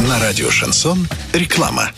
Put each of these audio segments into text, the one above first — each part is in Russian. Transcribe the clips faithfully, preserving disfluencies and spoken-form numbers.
На радио «Шансон» реклама.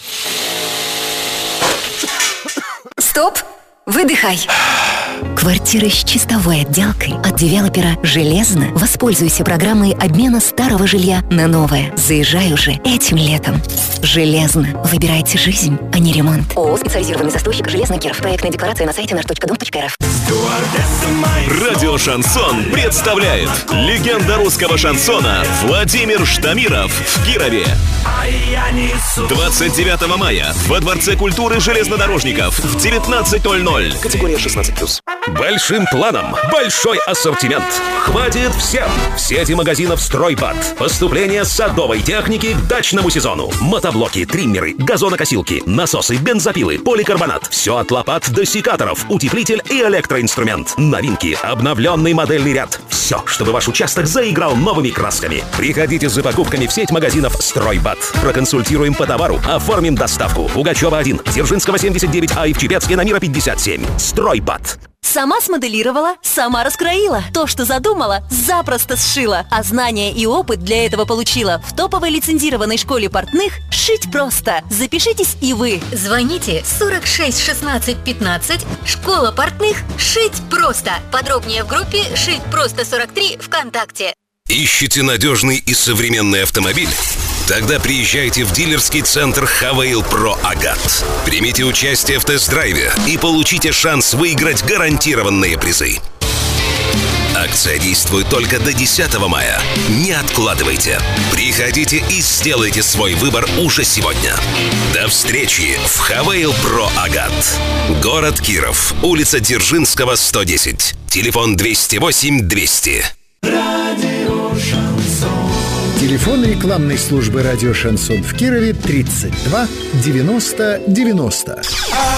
Стоп! Выдыхай. Квартира с чистовой отделкой от девелопера «Железно». Воспользуйся программой обмена старого жилья на новое. Заезжай уже этим летом. «Железно». Выбирайте жизнь, а не ремонт. ООО «Специализированный застройщик Железный Киров». Проектная декларация на сайте наш точка дом точка эр эф. Радио «Шансон» представляет легенда русского шансона Владимир Ждамиров в Кирове. двадцать девятого мая во Дворце культуры железнодорожников в девятнадцать ноль ноль. Категория шестнадцать плюс. Большим планом большой ассортимент. Хватит всем. В сети магазинов «Стройбат». Поступление садовой техники к дачному сезону. Мотоблоки, триммеры, газонокосилки, насосы, бензопилы, поликарбонат. Все от лопат до секаторов, утеплитель и электроинструмент. Новинки, обновленный модельный ряд. Все, чтобы ваш участок заиграл новыми красками. Приходите за покупками в сеть магазинов «Стройбат». Проконсультируем по товару, оформим доставку. Пугачева один, Дзержинского семьдесят девять А и в Чепецке на Мира пятьдесят семь. «Стройбат». Сама смоделировала, сама раскроила. То, что задумала, запросто сшила. А знания и опыт для этого получила в топовой лицензированной школе портных «Шить просто». Запишитесь и вы. Звоните сорок шесть шестнадцать пятнадцать. Школа портных «Шить просто». Подробнее в группе «Шить просто сорок три» ВКонтакте. Ищете надежный и современный автомобиль? Тогда приезжайте в дилерский центр «Хавейл Про Агат». Примите участие в тест-драйве и получите шанс выиграть гарантированные призы. Акция действует только до десятого мая. Не откладывайте. Приходите и сделайте свой выбор уже сегодня. До встречи в «Хавейл Про Агат». Город Киров. Улица Дзержинского, сто десять. Телефон двести восемь двести. Телефон рекламной службы «Радио Шансон» в Кирове тридцать два девяносто девяносто.